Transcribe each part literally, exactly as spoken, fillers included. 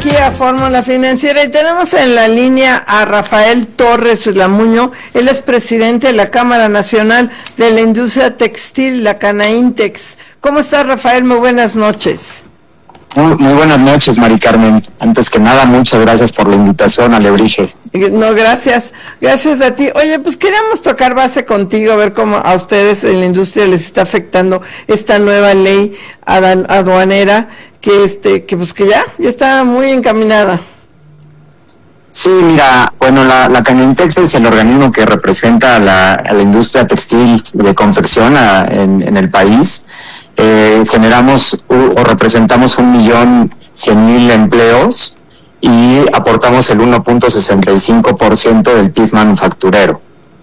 aquí a Fórmula Financiera y tenemos en la línea a Rafael Torres Lamuño. Él es presidente de la Cámara Nacional de la Industria Textil, la Canaintex. ¿Cómo estás, Rafael? Muy buenas noches. Muy, muy buenas noches, Mari Carmen. Antes que nada, muchas gracias por la invitación, Alebrije. No, gracias. Gracias a ti. Oye, pues queríamos tocar base contigo, a ver cómo a ustedes en la industria les está afectando esta nueva ley aduanera que este que pues que ya, ya está muy encaminada. Sí, mira, bueno, la, la Canaintex es el organismo que representa a la, a la industria textil de confección a, en, en el país. Eh, generamos uh, o representamos un millón cien mil empleos y aportamos el uno punto sesenta y cinco por ciento del P I B manufacturero.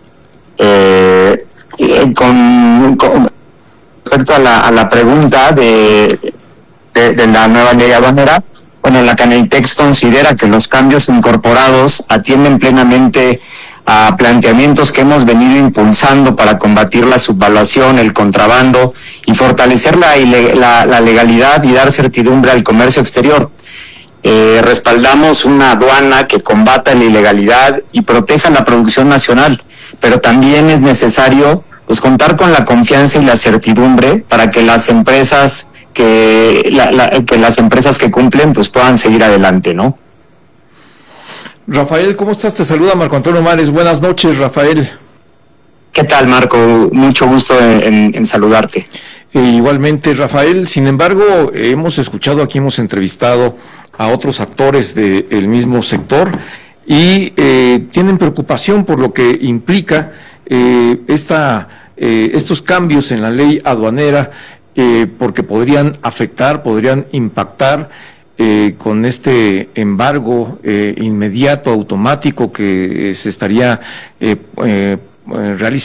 Eh, con, con respecto a la, a la pregunta de, de, de la nueva ley aduanera, bueno, la Canaintex considera que los cambios incorporados atienden plenamente a planteamientos que hemos venido impulsando para combatir la subvaluación, el contrabando y fortalecer la, la, la legalidad y dar certidumbre al comercio exterior. Eh, respaldamos una aduana que combata la ilegalidad y proteja la producción nacional, pero también es necesario pues contar con la confianza y la certidumbre para que las empresas que, la, la, que las empresas que cumplen pues puedan seguir adelante, ¿no? Rafael, ¿cómo estás? Te saluda Marco Antonio Mares. Buenas noches, Rafael. ¿Qué tal, Marco? Mucho gusto en, en saludarte. E igualmente, Rafael. Sin embargo, hemos escuchado aquí, hemos entrevistado a otros actores del mismo sector y eh, tienen preocupación por lo que implica eh, esta, eh, estos cambios en la ley aduanera, eh, porque podrían afectar, podrían impactar Eh, con este embargo eh, inmediato, automático que eh, se estaría eh, eh, realizando.